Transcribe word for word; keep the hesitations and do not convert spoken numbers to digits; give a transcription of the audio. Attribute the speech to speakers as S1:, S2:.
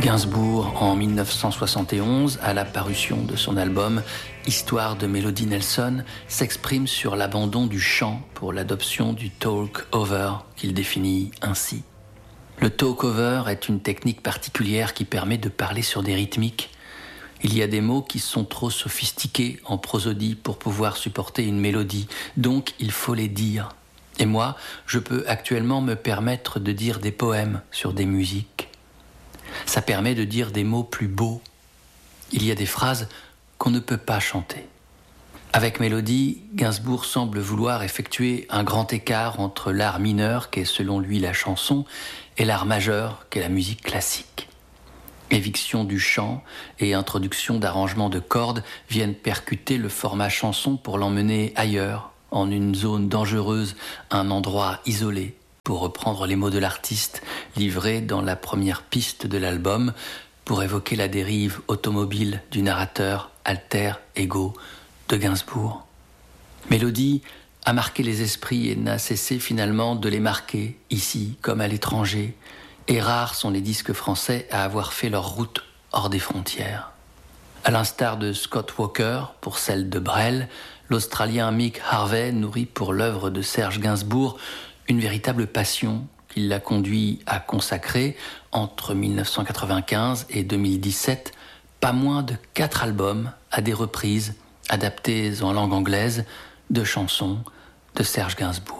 S1: Gainsbourg, en dix-neuf cent soixante et onze, à la parution de son album Histoire de Melody Nelson, s'exprime sur l'abandon du chant pour l'adoption du talk-over, qu'il définit ainsi. Le talk-over est une technique particulière qui permet de parler sur des rythmiques. Il y a des mots qui sont trop sophistiqués en prosodie pour pouvoir supporter une mélodie, donc il faut les dire. Et moi, je peux actuellement me permettre de dire des poèmes sur des musiques. Ça permet de dire des mots plus beaux. Il y a des phrases qu'on ne peut pas chanter. Avec Mélodie, Gainsbourg semble vouloir effectuer un grand écart entre l'art mineur, qu'est selon lui la chanson, et l'art majeur, qu'est la musique classique. Éviction du chant et introduction d'arrangements de cordes viennent percuter le format chanson pour l'emmener ailleurs, en une zone dangereuse, un endroit isolé, pour reprendre les mots de l'artiste livrés dans la première piste de l'album, pour évoquer la dérive automobile du narrateur alter ego de Gainsbourg. Mélodie a marqué les esprits et n'a cessé finalement de les marquer, ici comme à l'étranger, et rares sont les disques français à avoir fait leur route hors des frontières. À l'instar de Scott Walker pour celle de Brel, l'Australien Mick Harvey nourrit pour l'œuvre de Serge Gainsbourg une véritable passion qui l'a conduit à consacrer, entre dix-neuf cent quatre-vingt-quinze et deux mille dix-sept, pas moins de quatre albums à des reprises adaptées en langue anglaise de chansons de Serge Gainsbourg.